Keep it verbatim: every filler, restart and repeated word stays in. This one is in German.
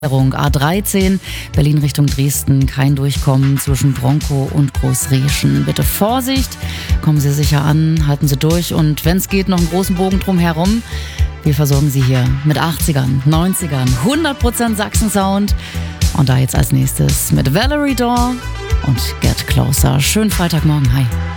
A dreizehn, Berlin Richtung Dresden, kein Durchkommen zwischen Bronkow und Großrieschen. Bitte Vorsicht, kommen Sie sicher an, halten Sie durch und wenn es geht, noch einen großen Bogen drum herum. Wir versorgen Sie hier mit achtzigern, neunzigern, hundert Prozent Sachsen-Sound. Und da jetzt als nächstes mit Valerie Daw und Get Closer. Schönen Freitagmorgen, hi.